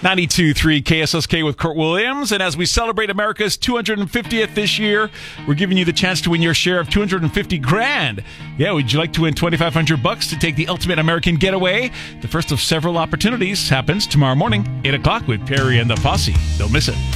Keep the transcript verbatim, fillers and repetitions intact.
ninety-two point three K S S K with Kurt Williams. And as we celebrate America's two hundred fiftieth this year, we're giving you the chance to win your share of two hundred fifty grand. Yeah, would you like to win twenty-five hundred bucks to take the ultimate American getaway? The first of several opportunities happens tomorrow morning, eight o'clock with Perry and the Posse. Don't miss it.